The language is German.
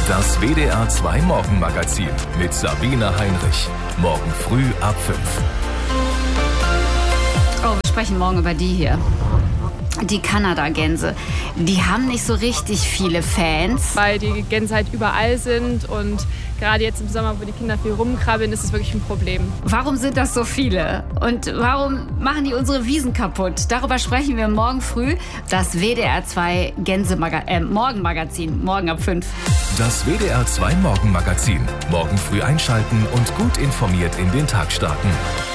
Das WDR 2 Morgenmagazin mit Sabine Heinrich. Morgen früh ab 5. Oh, wir sprechen morgen über die hier. Die Kanadagänse. Die haben nicht so richtig viele Fans. Weil die Gänse halt überall sind und gerade jetzt im Sommer, wo die Kinder viel rumkrabbeln, ist es wirklich ein Problem. Warum sind das so viele? Und warum machen die unsere Wiesen kaputt? Darüber sprechen wir morgen früh. Das WDR 2 Morgenmagazin. Morgen ab 5. Das WDR 2 Morgenmagazin. Morgen früh einschalten und gut informiert in den Tag starten.